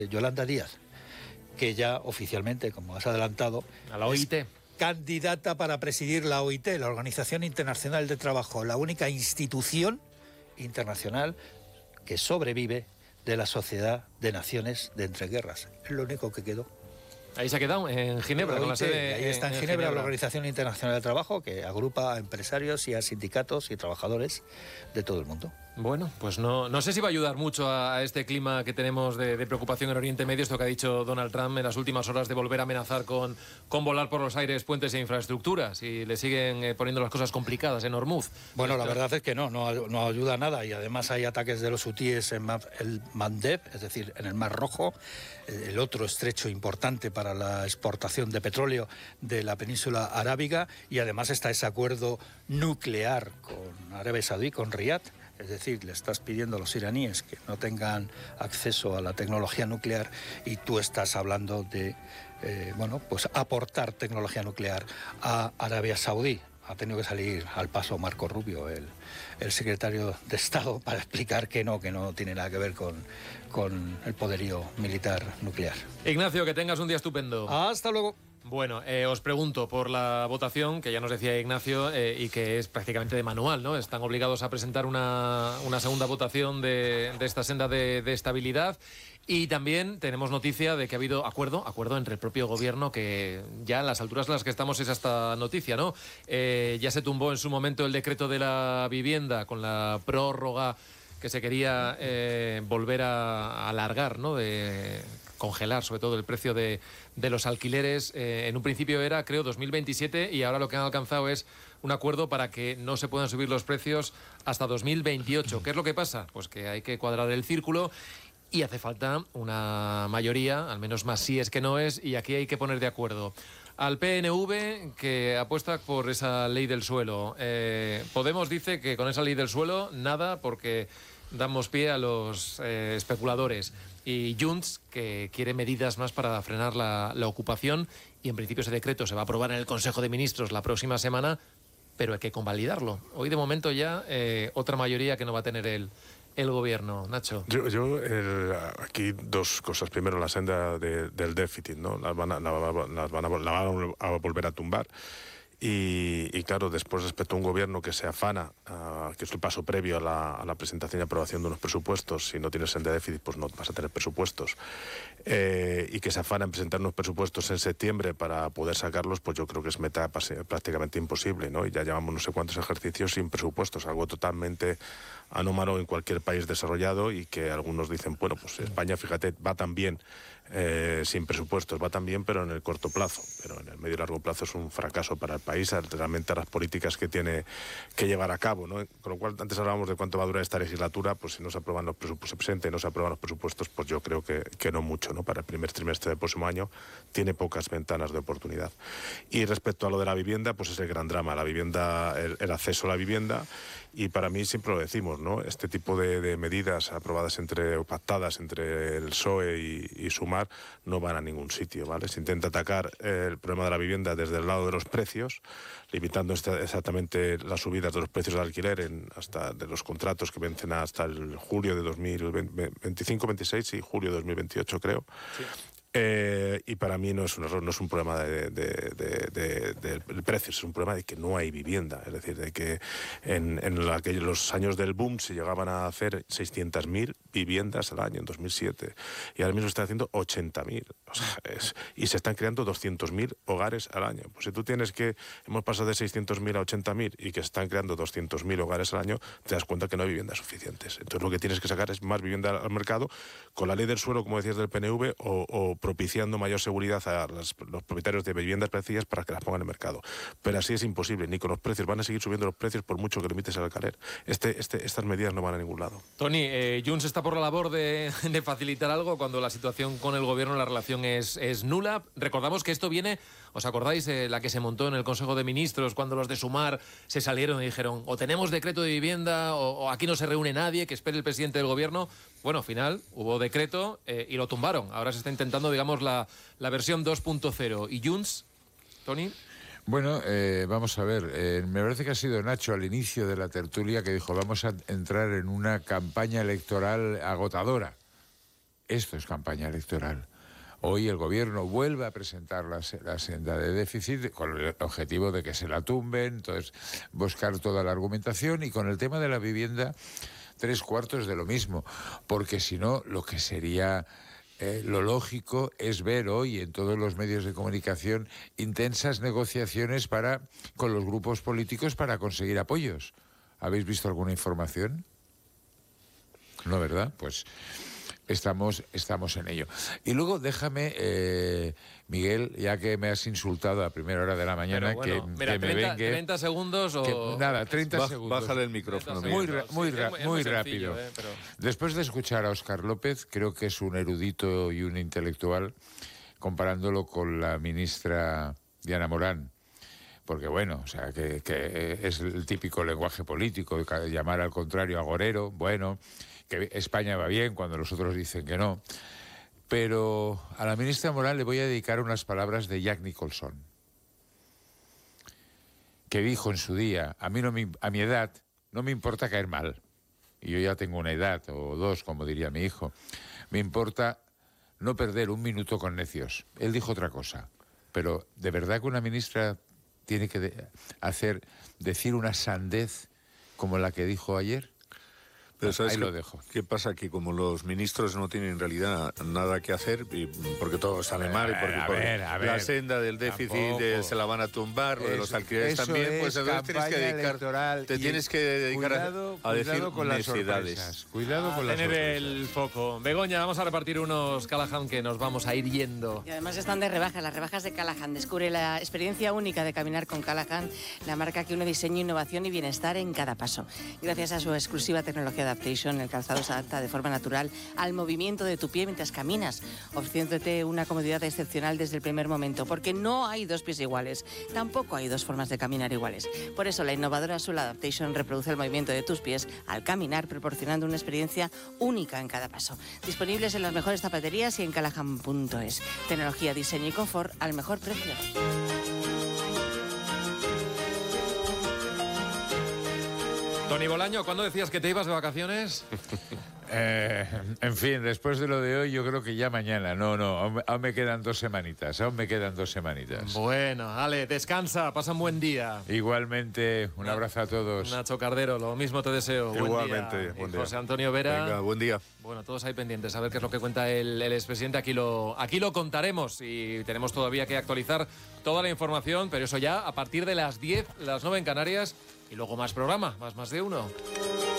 Yolanda Díaz, que ya oficialmente, como has adelantado, a la OIT, es candidata para presidir la OIT, la Organización Internacional del Trabajo, la única institución internacional que sobrevive de la Sociedad de Naciones de Entreguerras. Es lo único que quedó. Ahí se ha quedado, en Ginebra, con la sede. Ahí está en Ginebra, la Organización Internacional del Trabajo, que agrupa a empresarios y a sindicatos y trabajadores de todo el mundo. Bueno, pues no sé si va a ayudar mucho a este clima que tenemos de preocupación en Oriente Medio, esto que ha dicho Donald Trump en las últimas horas de volver a amenazar con volar por los aires puentes e infraestructuras, y le siguen poniendo las cosas complicadas en Hormuz. Bueno, la verdad es que no ayuda a nada, y además hay ataques de los hutíes en el Mandeb, es decir, en el Mar Rojo, el otro estrecho importante para la exportación de petróleo de la península arábiga, y además está ese acuerdo nuclear con Arabia Saudí, con Riad. Es decir, le estás pidiendo a los iraníes que no tengan acceso a la tecnología nuclear, y tú estás hablando de pues aportar tecnología nuclear a Arabia Saudí. Ha tenido que salir al paso Marco Rubio, el secretario de Estado, para explicar que no tiene nada que ver con el poderío militar nuclear. Ignacio, que tengas un día estupendo. Hasta luego. Bueno, os pregunto por la votación, que ya nos decía Ignacio, y que es prácticamente de manual, ¿no? Están obligados a presentar una segunda votación de esta senda de estabilidad, y también tenemos noticia de que ha habido acuerdo entre el propio gobierno, que ya a las alturas en las que estamos es esta noticia, ¿no? Ya se tumbó en su momento el decreto de la vivienda con la prórroga que se quería volver a alargar, ¿no? De congelar sobre todo el precio de los alquileres. En un principio era, creo, 2027, y ahora lo que han alcanzado es un acuerdo para que no se puedan subir los precios hasta 2028. ¿Qué es lo que pasa? Pues que hay que cuadrar el círculo y hace falta una mayoría, al menos más sí es que no es, y aquí hay que poner de acuerdo al PNV, que apuesta por esa ley del suelo. Podemos dice que con esa ley del suelo nada, porque damos pie a los especuladores, y Junts, que quiere medidas más para frenar la ocupación, y en principio ese decreto se va a aprobar en el Consejo de Ministros la próxima semana, pero hay que convalidarlo. Hoy de momento ya otra mayoría que no va a tener el gobierno. Nacho. Aquí dos cosas. Primero, la senda del déficit, ¿no? La van a volver a tumbar. Y claro, después, respecto a un gobierno que se afana, que es el paso previo a la presentación y aprobación de unos presupuestos, si no tienes senda de déficit, pues no vas a tener presupuestos, y que se afana en presentar unos presupuestos en septiembre para poder sacarlos, pues yo creo que es meta prácticamente imposible, ¿no? Y ya llevamos no sé cuántos ejercicios sin presupuestos, algo totalmente anómalo en cualquier país desarrollado, y que algunos dicen, bueno, pues España, fíjate, va tan bien sin presupuestos, va tan bien, pero en el corto plazo, pero en el medio y largo plazo es un fracaso para el país, realmente las políticas que tiene que llevar a cabo, ¿no? Con lo cual, antes hablábamos de cuánto va a durar esta legislatura, pues si no se aprueban los presupuestos, se presenta y no se aprueban los presupuestos, pues yo creo que no mucho, ¿no? Para el primer trimestre del próximo año tiene pocas ventanas de oportunidad. Y respecto a lo de la vivienda, pues es el gran drama, la vivienda, el acceso a la vivienda, y para mí siempre lo decimos, ¿no? Este tipo de medidas aprobadas pactadas entre el PSOE y Sumar no van a ningún sitio, ¿vale? Se intenta atacar el problema de la vivienda desde el lado de los precios, limitando exactamente las subidas de los precios de alquiler hasta de los contratos que vencen hasta el julio de 2025-26 y julio de 2028, creo. Sí. Y para mí no es un error, no es un problema del precio, es un problema de que no hay vivienda. Es decir, de que en los años del boom se llegaban a hacer 600.000 viviendas al año, en 2007, y ahora mismo se están haciendo 80.000. O sea, y se están creando 200.000 hogares al año. Pues si tú tienes que hemos pasado de 600.000 a 80.000 y que se están creando 200.000 hogares al año, te das cuenta que no hay viviendas suficientes. Entonces lo que tienes que sacar es más vivienda al mercado, con la ley del suelo, como decías, del PNV, o propiciando mayor seguridad a los propietarios de viviendas preciadas para que las pongan en el mercado. Pero así es imposible, ni con los precios. Van a seguir subiendo los precios por mucho que limites el alquiler. Estas medidas no van a ningún lado. Tony, Junts está por la labor de facilitar algo cuando la situación con el gobierno, la relación es nula. Recordamos que esto viene, ¿os acordáis? La que se montó en el Consejo de Ministros cuando los de Sumar se salieron y dijeron, o tenemos decreto de vivienda o aquí no se reúne nadie, que espere el presidente del gobierno. Bueno, al final hubo decreto y lo tumbaron. Ahora se está intentando, digamos, la versión 2.0. ¿Y Junts, Tony? Bueno, vamos a ver, me parece que ha sido Nacho al inicio de la tertulia que dijo, vamos a entrar en una campaña electoral agotadora. esto es campaña electoral. Hoy el gobierno vuelve a presentar la senda de déficit con el objetivo de que se la tumben, entonces buscar toda la argumentación, y con el tema de la vivienda 3/4 de lo mismo, porque si no, lo que sería lo lógico es ver hoy en todos los medios de comunicación intensas negociaciones con los grupos políticos para conseguir apoyos. ¿Habéis visto alguna información? No, ¿verdad? Pues estamos en ello. Y luego déjame, Miguel, ya que me has insultado a primera hora de la mañana, bueno, que mira, me vengue... 30 segundos o... Nada, 30 segundos. Bájale el micrófono. Muy rápido. Pero... Después de escuchar a Óscar López, creo que es un erudito y un intelectual, comparándolo con la ministra Diana Morán. Porque bueno, o sea, que es el típico lenguaje político, llamar al contrario agorero, bueno, que España va bien cuando los otros dicen que no. Pero a la ministra Morán le voy a dedicar unas palabras de Jack Nicholson, que dijo en su día: a mi edad no me importa caer mal, y yo ya tengo una edad, o dos, como diría mi hijo, me importa no perder un minuto con necios. Él dijo otra cosa, pero ¿de verdad que una ministra tiene que decir una sandez como la que dijo ayer? Pero ¿sabes ahí lo dejo. ¿Qué pasa? Que como los ministros no tienen en realidad nada que hacer, porque todo sale mal, y porque la senda del déficit se la van a tumbar, lo de los alquileres también, pues entonces tienes que dedicar a decir con necesidades. Cuidado con las tener sorpresas. el foco. Begoña, vamos a repartir unos Callahan que nos vamos a ir yendo. Y además están de rebajas, las rebajas de Callahan. Descubre la experiencia única de caminar con Callahan, la marca que une diseño, innovación y bienestar en cada paso. Gracias a su exclusiva tecnología Adaptation, el calzado se adapta de forma natural al movimiento de tu pie mientras caminas, ofreciéndote una comodidad excepcional desde el primer momento, porque no hay dos pies iguales, tampoco hay dos formas de caminar iguales. Por eso la innovadora Sole Adaptation reproduce el movimiento de tus pies al caminar, proporcionando una experiencia única en cada paso. Disponibles en las mejores zapaterías y en callahan.es. Tecnología, diseño y confort al mejor precio. Toni Bolaño, ¿cuándo decías que te ibas de vacaciones? En fin, después de lo de hoy, yo creo que ya mañana. No, aún me quedan 2 semanitas. Bueno, Ale, descansa, pasa un buen día. Igualmente, un abrazo a todos. Nacho Cardero, lo mismo te deseo. Igualmente, buen día. José Antonio Vera. Venga, buen día. Bueno, todos ahí pendientes a ver qué es lo que cuenta el expresidente. Aquí lo contaremos y tenemos todavía que actualizar toda la información, pero eso ya a partir de las 10, las 9 en Canarias, y luego más programa, más de uno.